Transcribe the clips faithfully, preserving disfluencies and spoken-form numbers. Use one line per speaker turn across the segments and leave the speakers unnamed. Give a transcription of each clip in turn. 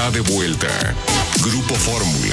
está de vuelta. Grupo Fórmula.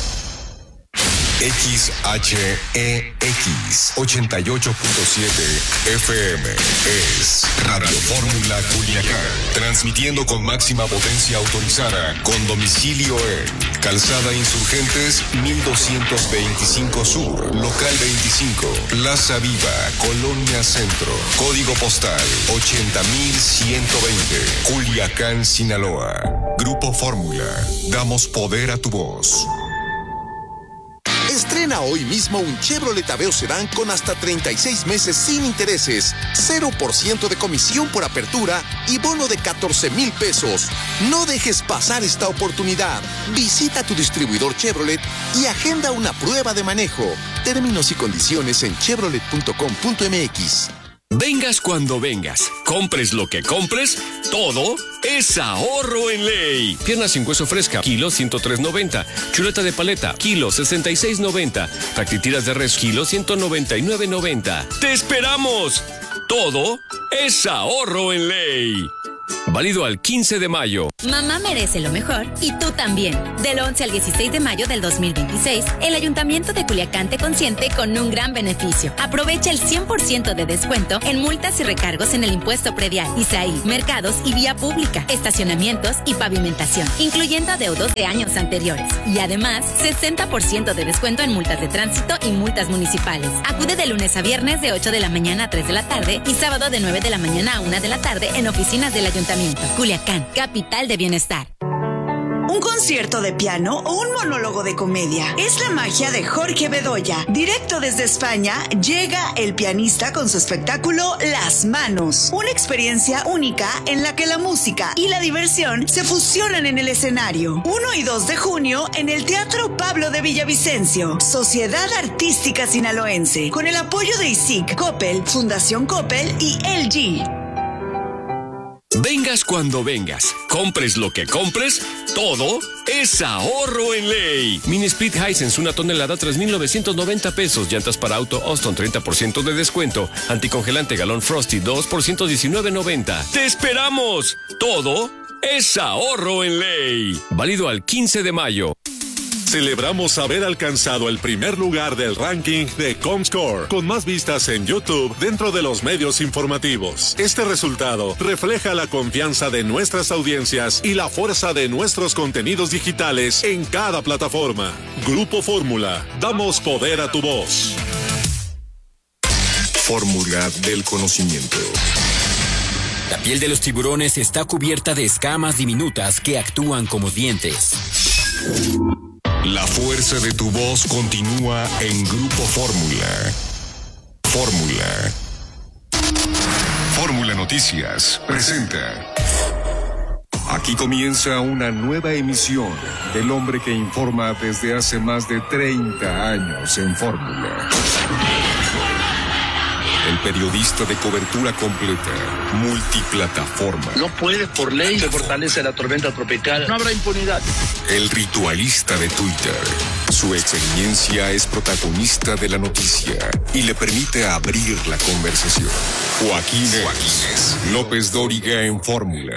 X H E X ochenta y ocho punto siete F M es Radio Fórmula Culiacán, transmitiendo con máxima potencia autorizada, con domicilio en Calzada Insurgentes mil doscientos veinticinco Sur, Local veinticinco, Plaza Viva, Colonia Centro, Código Postal ochenta mil ciento veinte, Culiacán, Sinaloa. Grupo Fórmula, damos poder a tu voz.
Estrena hoy mismo un Chevrolet Aveo Sedán con hasta treinta y seis meses sin intereses, cero por ciento de comisión por apertura y bono de catorce mil pesos. No dejes pasar esta oportunidad. Visita tu distribuidor Chevrolet y agenda una prueba de manejo. Términos y condiciones en chevrolet punto com punto m x.
Vengas cuando vengas, compres lo que compres, todo es ahorro en ley. Pierna sin hueso fresca, kilo ciento tres noventa. Chuleta de paleta, kilo sesenta y seis noventa. Fractitiras de res, kilo ciento noventa y nueve noventa. ¡Te esperamos! Todo es ahorro en ley. Válido al quince de mayo.
Mamá merece lo mejor y tú también. Del once al dieciséis de mayo del dos mil veintiséis, el Ayuntamiento de Culiacán te consiente con un gran beneficio. Aprovecha el cien por ciento de descuento en multas y recargos en el impuesto predial, I S A I, mercados y vía pública, estacionamientos y pavimentación, incluyendo adeudos de años anteriores. Y además, sesenta por ciento de descuento en multas de tránsito y multas municipales. Acude de lunes a viernes de ocho de la mañana a tres de la tarde y sábado de nueve de la mañana a una de la tarde en oficinas del Ayuntamiento. Culiacán, capital de bienestar.
Un concierto de piano o un monólogo de comedia. Es la magia de Jorge Bedoya. Directo desde España, llega el pianista con su espectáculo Las Manos. Una experiencia única en la que la música y la diversión se fusionan en el escenario. uno y dos de junio en el Teatro Pablo de Villavicencio. Sociedad Artística Sinaloense. Con el apoyo de I S I C, Coppel, Fundación Coppel y L G.
Vengas cuando vengas, compres lo que compres, todo es ahorro en ley. Mini Split Hisense, una tonelada, tres mil novecientos noventa pesos. Llantas para auto Austin, treinta por ciento de descuento. Anticongelante galón Frosty, dos por ciento diecinueve noventa. ¡Te esperamos! Todo es ahorro en ley. Válido al quince de mayo.
Celebramos haber alcanzado el primer lugar del ranking de Comscore, con más vistas en YouTube dentro de los medios informativos. Este resultado refleja la confianza de nuestras audiencias y la fuerza de nuestros contenidos digitales en cada plataforma. Grupo Fórmula, damos poder a tu voz.
Fórmula del conocimiento.
La piel de los tiburones está cubierta de escamas diminutas que actúan como dientes.
La fuerza de tu voz continúa en Grupo Fórmula. Fórmula. Fórmula Noticias presenta. Aquí comienza una nueva emisión del hombre que informa desde hace más de treinta años en Fórmula. El periodista de cobertura completa, multiplataforma.
No puede, por ley, se fortalece la tormenta tropical. No habrá impunidad.
El ritualista de Twitter. Su experiencia es protagonista de la noticia y le permite abrir la conversación. Joaquín Joaquín López Dóriga en Fórmula.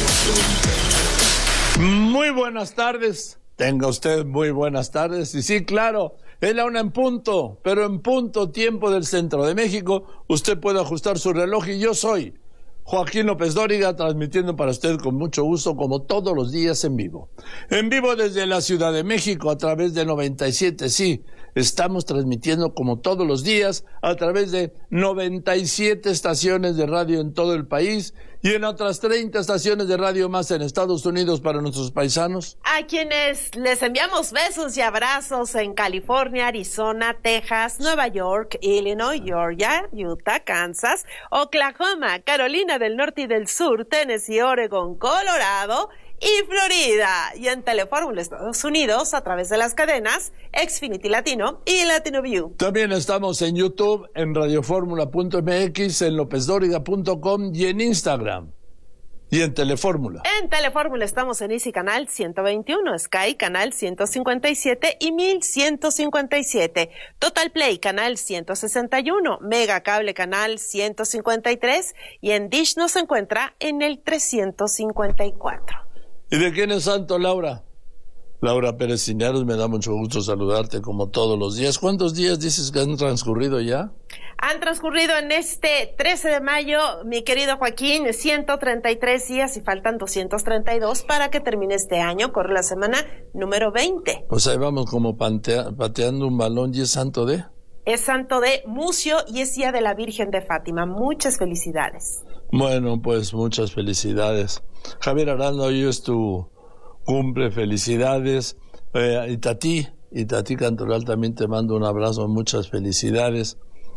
Muy buenas tardes. Tenga usted muy buenas tardes. Y sí, claro, es la una en punto, pero en punto tiempo del centro de México. Usted puede ajustar su reloj y yo soy Joaquín López Dóriga, transmitiendo para usted con mucho gusto, como todos los días, en vivo. En vivo desde la Ciudad de México a través de noventa y siete, sí, estamos transmitiendo como todos los días a través de noventa y siete estaciones de radio en todo el país y en otras treinta estaciones de radio más en Estados Unidos para nuestros paisanos.
A quienes les enviamos besos y abrazos en California, Arizona, Texas, Nueva York, Illinois, Georgia, Utah, Kansas, Oklahoma, Carolina del Norte y del Sur, Tennessee, Oregon, Colorado y Florida, y en Telefórmula Estados Unidos a través de las cadenas Xfinity Latino y Latino View.
También estamos en YouTube, en radioformula punto m x, en lopez dóriga punto com y en Instagram. Y en Telefórmula.
En Telefórmula estamos en Easy Canal ciento veintiuno, Sky Canal ciento cincuenta y siete y mil ciento cincuenta y siete, Total Play Canal ciento sesenta y uno, Mega Cable Canal ciento cincuenta y tres y en Dish nos encuentra en el trescientos cincuenta y cuatro.
¿Y de quién es santo, Laura? Laura Pérez Cineros, me da mucho gusto saludarte como todos los días. ¿Cuántos días dices que han transcurrido ya?
Han transcurrido en este trece de mayo, mi querido Joaquín, ciento treinta y tres días y faltan doscientos treinta y dos para que termine este año. Corre la semana número veinte.
Pues ahí vamos como pantea, pateando un balón. ¿Y es santo de?
Es santo de Mucio y es día de la Virgen de Fátima. Muchas felicidades.
Bueno, pues muchas felicidades. Javier Aranda, hoy es tu cumple, felicidades. Eh, y Tati, y Tati Cantoral también te mando un abrazo, muchas felicidades.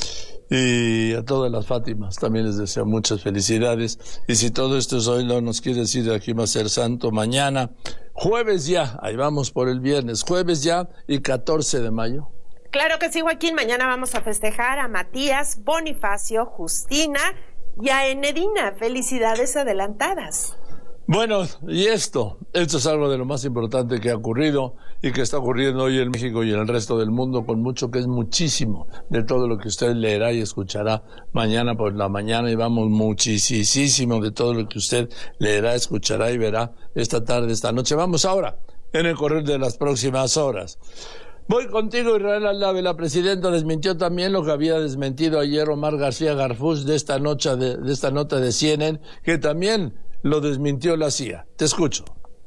Y a todas las Fátimas también les deseo muchas felicidades. Y si todo esto es hoy, no nos quiere decir de aquí va a ser santo mañana. Jueves ya, ahí vamos por el viernes, jueves ya y catorce de mayo.
Claro que sí, Joaquín, mañana vamos a festejar a Matías, Bonifacio, Justina y a Enedina. Felicidades adelantadas.
Bueno, y esto, esto es algo de lo más importante que ha ocurrido y que está ocurriendo hoy en México y en el resto del mundo, con mucho que es muchísimo de todo lo que usted leerá y escuchará mañana por la mañana, y vamos muchísimo de todo lo que usted leerá, escuchará y verá esta tarde, esta noche. Vamos ahora, en el correr de las próximas horas. Voy contigo, Israel Aldave. La presidenta desmintió también lo que había desmentido ayer Omar García Garfús de esta noche de, de esta nota de C N N, que también lo desmintió la C I A. Te escucho.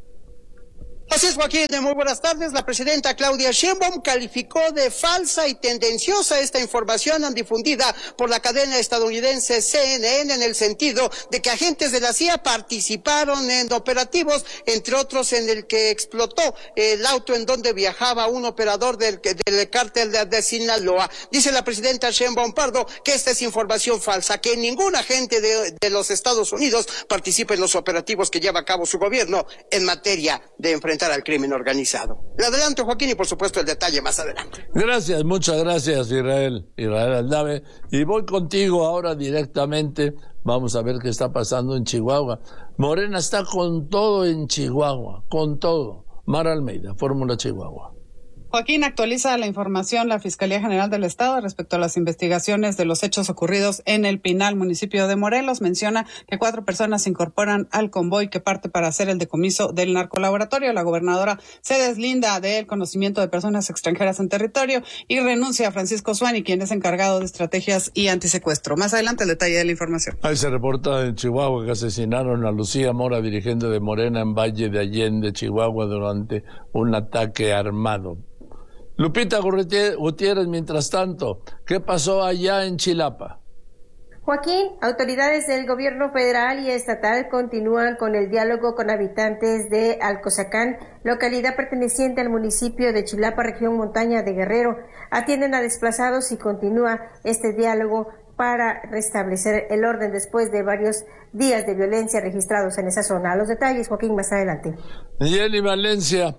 Así es, Joaquín, muy buenas tardes. La presidenta Claudia Sheinbaum calificó de falsa y tendenciosa esta información difundida por la cadena estadounidense C N N en el sentido de que agentes de la C I A participaron en operativos, entre otros en el que explotó el auto en donde viajaba un operador del, del cártel de, de Sinaloa. Dice la presidenta Sheinbaum Pardo que esta es información falsa, que ningún agente de, de los Estados Unidos participa en los operativos que lleva a cabo su gobierno en materia de enfrentar al crimen organizado. Le adelanto, Joaquín, y por supuesto el detalle más adelante.
Gracias, muchas gracias, Israel, Israel Aldave. Y voy contigo ahora directamente. Vamos a ver qué está pasando en Chihuahua. Morena está con todo en Chihuahua, con todo. Mara Almeida, Fórmula Chihuahua.
Joaquín, actualiza la información la Fiscalía General del Estado respecto a las investigaciones de los hechos ocurridos en El Pinal, municipio de Morelos. Menciona que cuatro personas se incorporan al convoy que parte para hacer el decomiso del narcolaboratorio. La gobernadora se deslinda del conocimiento de personas extranjeras en territorio y renuncia a Francisco Suani, quien es encargado de estrategias y antisecuestro. Más adelante el detalle de la información.
Ahí se reporta en Chihuahua que asesinaron a Lucía Mora, dirigente de Morena en Valle de Allende, Chihuahua, durante un ataque armado. Lupita Gutiérrez, mientras tanto, ¿qué pasó allá en Chilapa?
Joaquín, autoridades del gobierno federal y estatal continúan con el diálogo con habitantes de Alcozacán, localidad perteneciente al municipio de Chilapa, región montaña de Guerrero. Atienden a desplazados y continúa este diálogo para restablecer el orden después de varios días de violencia registrados en esa zona. Los detalles, Joaquín, más adelante.
Jenny Valencia,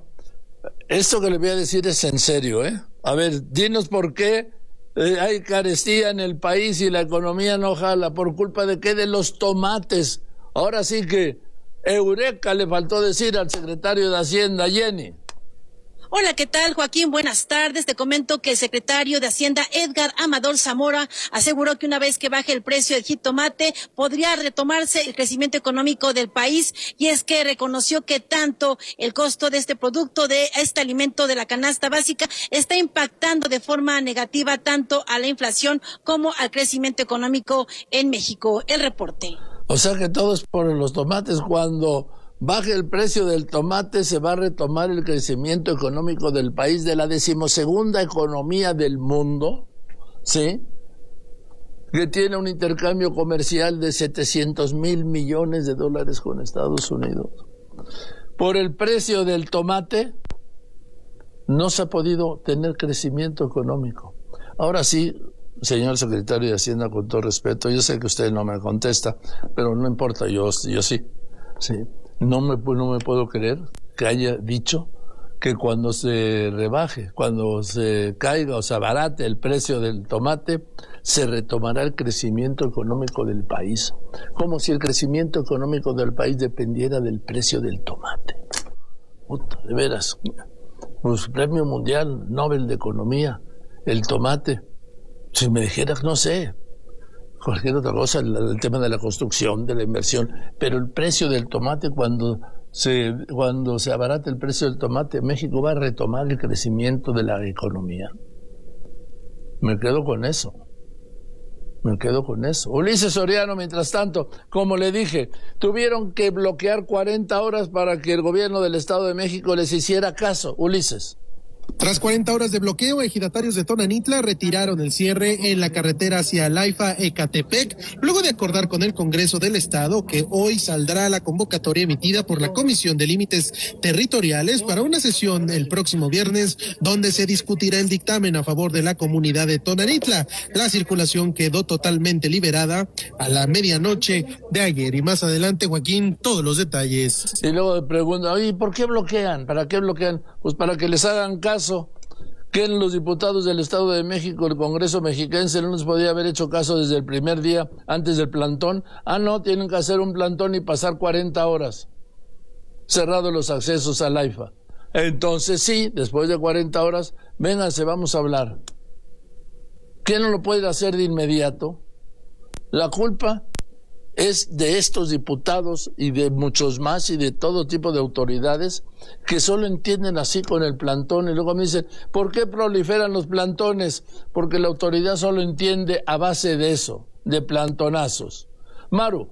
esto que le voy a decir es en serio, ¿eh? A ver, dinos por qué eh, hay carestía en el país y la economía no jala. ¿Por culpa de qué? De los tomates. Ahora sí que eureka le faltó decir al secretario de Hacienda, Jenny.
Hola, ¿qué tal, Joaquín? Buenas tardes. Te comento que el secretario de Hacienda, Edgar Amador Zamora, aseguró que una vez que baje el precio del jitomate, podría retomarse el crecimiento económico del país, y es que reconoció que tanto el costo de este producto, de este alimento de la canasta básica, está impactando de forma negativa tanto a la inflación como al crecimiento económico en México. El reporte.
O sea que todo es por los tomates. Cuando baje el precio del tomate, se va a retomar el crecimiento económico del país, de la decimosegunda economía del mundo, ¿sí? Que tiene un intercambio comercial de setecientos mil millones de dólares con Estados Unidos. Por el precio del tomate no se ha podido tener crecimiento económico. Ahora sí, señor secretario de Hacienda, con todo respeto, yo sé que usted no me contesta, pero no importa, yo, yo sí, sí. No me, no me puedo creer que haya dicho que cuando se rebaje, cuando se caiga o se abarate el precio del tomate, se retomará el crecimiento económico del país. Como si el crecimiento económico del país dependiera del precio del tomate. Puta, de veras. Pues Premio Mundial, Nobel de Economía, el tomate. Si me dijeras, no sé, cualquier otra cosa, el, el tema de la construcción, de la inversión, pero el precio del tomate cuando se, cuando se abarate el precio del tomate, México va a retomar el crecimiento de la economía. Me quedo con eso. Me quedo con eso. Ulises Soriano, mientras tanto, como le dije, tuvieron que bloquear cuarenta horas para que el gobierno del Estado de México les hiciera caso. Ulises.
Tras cuarenta horas de bloqueo, ejidatarios de Tonanitla retiraron el cierre en la carretera hacia Laifa-Ecatepec, luego de acordar con el Congreso del Estado que hoy saldrá la convocatoria emitida por la Comisión de Límites Territoriales para una sesión el próximo viernes, donde se discutirá el dictamen a favor de la comunidad de Tonanitla. La circulación quedó totalmente liberada a la medianoche de ayer. Y más adelante, Joaquín, todos los detalles.
Y luego me preguntan, oye, ¿por qué bloquean? ¿Para qué bloquean? Pues para que les hagan caso. Que los diputados del Estado de México, el Congreso mexiquense, no les podía haber hecho caso desde el primer día, antes del plantón. Ah, no, tienen que hacer un plantón y pasar cuarenta horas cerrados los accesos al AIFA. Entonces sí, después de cuarenta horas, vénganse, vamos a hablar. ¿Quién no lo puede hacer de inmediato? La culpa es de estos diputados y de muchos más y de todo tipo de autoridades que solo entienden así con el plantón, y luego me dicen, ¿por qué proliferan los plantones? Porque la autoridad solo entiende a base de eso, de plantonazos. Maru.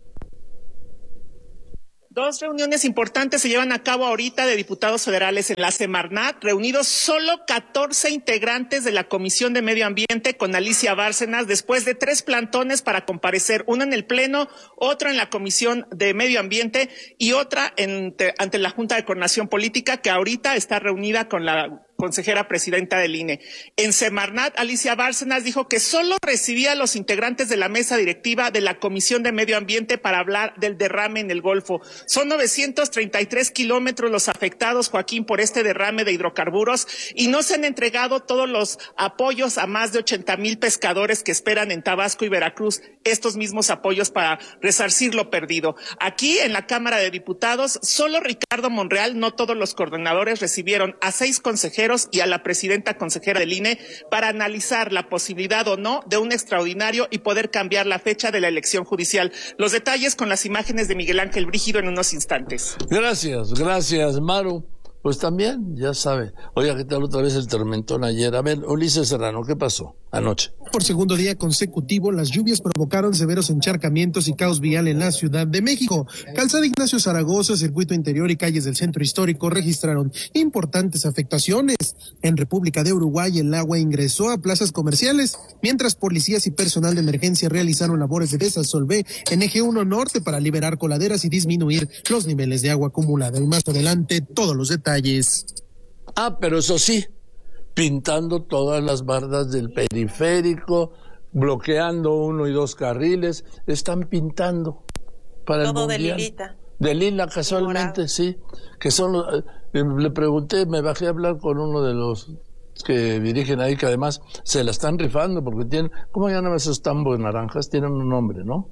Dos reuniones importantes se llevan a cabo ahorita de diputados federales en la Semarnat, reunidos solo catorce integrantes de la Comisión de Medio Ambiente con Alicia Bárcenas, después de tres plantones para comparecer, uno en el Pleno, otro en la Comisión de Medio Ambiente y otra en, ante la Junta de Coordinación Política, que ahorita está reunida con la consejera presidenta del I N E. En Semarnat, Alicia Bárcenas dijo que solo recibía a los integrantes de la mesa directiva de la Comisión de Medio Ambiente para hablar del derrame en el Golfo. Son novecientos treinta y tres kilómetros los afectados, Joaquín, por este derrame de hidrocarburos, y no se han entregado todos los apoyos a más de ochenta mil pescadores que esperan en Tabasco y Veracruz estos mismos apoyos para resarcir lo perdido. Aquí, en la Cámara de Diputados, solo Ricardo Monreal, no todos los coordinadores, recibieron a seis consejeros y a la presidenta consejera del I N E para analizar la posibilidad o no de un extraordinario y poder cambiar la fecha de la elección judicial. Los detalles con las imágenes de Miguel Ángel Brígido en unos instantes.
Gracias, gracias, Maru. Pues también, ya sabe. Oiga, ¿qué tal otra vez el tormentón ayer? A ver, Ulises Serrano, ¿qué pasó anoche?
Por segundo día consecutivo, las lluvias provocaron severos encharcamientos y caos vial en la Ciudad de México. Calzada Ignacio Zaragoza, Circuito Interior y calles del Centro Histórico registraron importantes afectaciones. En República de Uruguay, el agua ingresó a plazas comerciales, mientras policías y personal de emergencia realizaron labores de desasolve en Eje uno Norte para liberar coladeras y disminuir los niveles de agua acumulada. Y más adelante, todos los detalles.
Ah, pero eso sí, pintando todas las bardas del periférico, bloqueando uno y dos carriles, están pintando para
todo
el mundial.
de lilita.
De lila, casualmente, morado. Sí, que son los, eh, le pregunté, me bajé a hablar con uno de los que dirigen ahí, que además se la están rifando porque tienen, ¿cómo llaman esos tambos naranjas? Tienen un nombre, ¿no?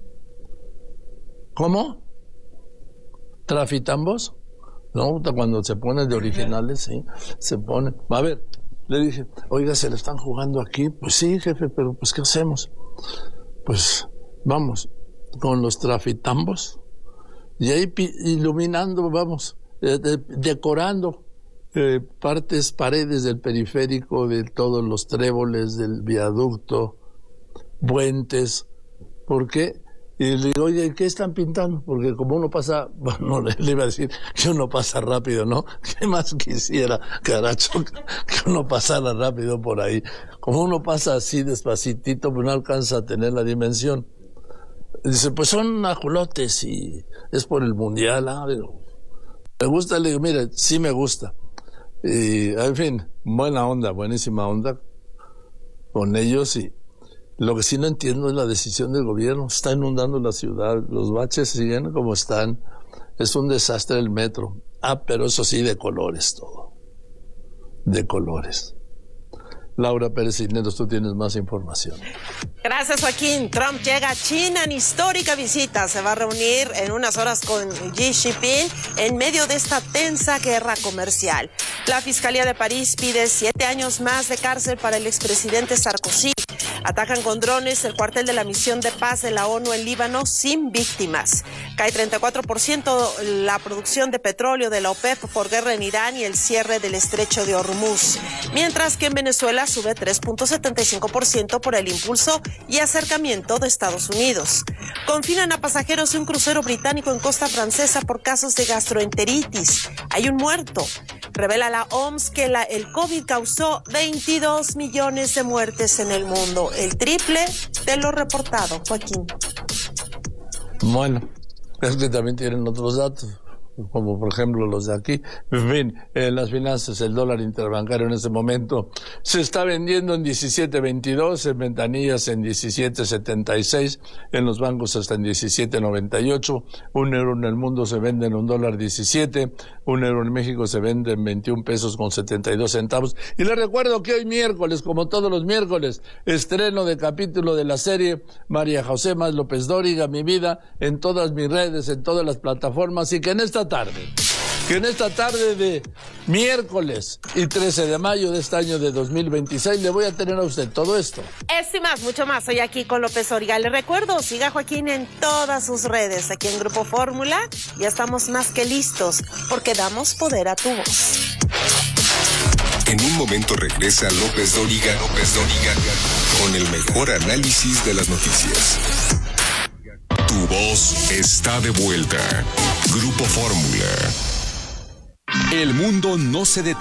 ¿Cómo? ¿Trafitambos? No, cuando se ponen de originales, sí, se ponen. A ver, le dije, oiga, ¿se le están jugando aquí? Pues sí, jefe, pero pues ¿qué hacemos? Pues vamos, con los trafitambos, y ahí iluminando, vamos, eh, de, decorando eh, partes, paredes del periférico, de todos los tréboles, del viaducto, puentes, ¿por qué? Y le digo, oye, ¿qué están pintando? Porque como uno pasa, bueno, le, le iba a decir que uno pasa rápido, ¿no? ¿Qué más quisiera, caracho, que uno pasara rápido por ahí? Como uno pasa así despacitito, pues no alcanza a tener la dimensión. Dice, pues son ajolotes y es por el mundial. Ah, digo, ¿me gusta? Le digo, mire, sí me gusta. Y, en fin, buena onda, buenísima onda con ellos. Y lo que sí no entiendo es la decisión del gobierno. Está inundando la ciudad, los baches siguen como están. Es un desastre el metro. Ah, pero eso sí, de colores todo. De colores. Laura Pérez Cisneros, tú tienes más información.
Gracias, Joaquín. Trump llega a China en histórica visita. Se va a reunir en unas horas con Xi Jinping en medio de esta tensa guerra comercial. La Fiscalía de París pide siete años más de cárcel para el expresidente Sarkozy. Atacan con drones el cuartel de la misión de paz de la ONU en Líbano sin víctimas. Cae treinta y cuatro por ciento la producción de petróleo de la OPEP por guerra en Irán y el cierre del estrecho de Hormuz. Mientras que en Venezuela sube tres punto setenta y cinco por ciento por el impulso y acercamiento de Estados Unidos. Confinan a pasajeros de un crucero británico en costa francesa por casos de gastroenteritis. Hay un muerto. Revela la O M S que la, el COVID causó veintidós millones de muertes en el mundo, el triple de lo reportado, Joaquín.
Bueno, es que también tienen otros datos, como por ejemplo los de aquí. En fin, en las finanzas, el dólar interbancario en este momento se está vendiendo en diecisiete veintidós, en ventanillas en diecisiete setenta y seis, en los bancos hasta en diecisiete noventa y ocho, un euro en el mundo se vende en un dólar diecisiete, un euro en México se vende en veintiún pesos con setenta y dos centavos. Y les recuerdo que hoy miércoles, como todos los miércoles, estreno de capítulo de la serie María José Más López Dóriga, Mi Vida, en todas mis redes, en todas las plataformas, y que en esta tarde, que en esta tarde de miércoles y trece de mayo de este año de dos mil veintiséis le voy a tener a usted todo esto.
Esto y más, mucho más, hoy aquí con López Dóriga. Le recuerdo, siga a Joaquín en todas sus redes, aquí en Grupo Fórmula, ya estamos más que listos, porque damos poder a tu voz.
En un momento regresa López Dóriga, López Dóriga, con el mejor análisis de las noticias. Tu voz está de vuelta. Grupo Fórmula.
El mundo no se detiene.